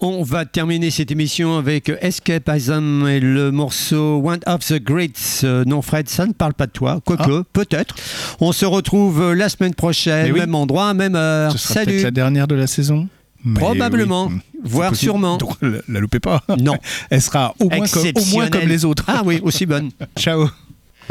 On va terminer cette émission avec Escapism et le morceau One of the Greats. Non, Fred, ça ne parle pas de toi. Quoique, peut-être. On se retrouve la semaine prochaine, même endroit, même heure. Ce sera Salut. peut-être la dernière de la saison. Probablement, voire sûrement. Donc, la loupez pas. Non. Elle sera au moins comme les autres. Ah oui, aussi bonne. Ciao.